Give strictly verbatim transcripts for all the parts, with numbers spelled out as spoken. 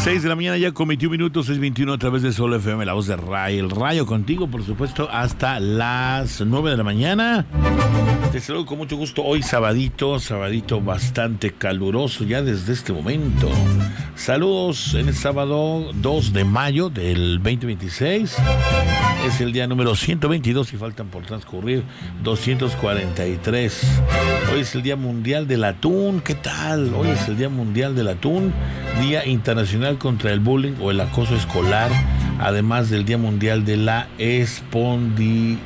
seis de la mañana ya con veintiún minutos, seis veintiuno a través de Sol F M, la voz de Ray. El Rayo contigo, por supuesto, hasta las nueve de la mañana. Te saludo con mucho gusto hoy sabadito, sabadito bastante caluroso ya desde este momento. Saludos en el sábado dos de mayo del veinte veintiséis. Es el día número ciento veintidós y faltan por transcurrir doscientos cuarenta y tres. Hoy es el Día Mundial del Atún. ¿Qué tal? Hoy es el Día Mundial del Atún, Día Internacional contra el Bullying o el Acoso Escolar, además del Día Mundial de la Espondilitis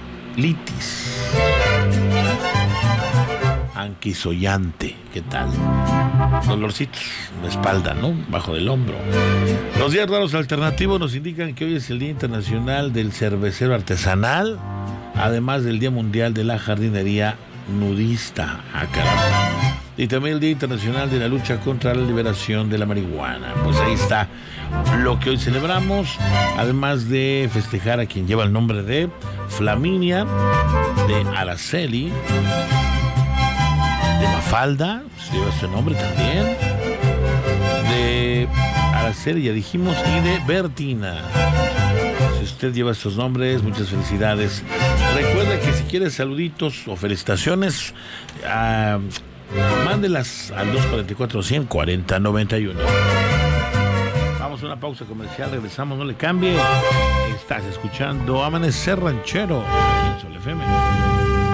anquilosyante. ¿Qué tal? Dolorcitos en la espalda, ¿no? Bajo del hombro. Los días raros alternativos nos indican que hoy es el Día Internacional del Cervecero Artesanal, además del Día Mundial de la Jardinería Nudista. Ah, caramba. Y también el Día Internacional de la Lucha contra la Liberación de la Marihuana. Pues ahí está lo que hoy celebramos, además de festejar a quien lleva el nombre de Flaminia, de Araceli, de Mafalda, si lleva su nombre también, de Araceli, ya dijimos, y de Bertina. Si usted lleva estos nombres, muchas felicidades. Recuerda que si quiere saluditos o felicitaciones, uh, mándelas al dos cuatro cuatro, uno cero cuatro cero nueve uno. Vamos a una pausa comercial, regresamos, no le cambie. Estás escuchando Amanecer Ranchero aquí en Sol F M.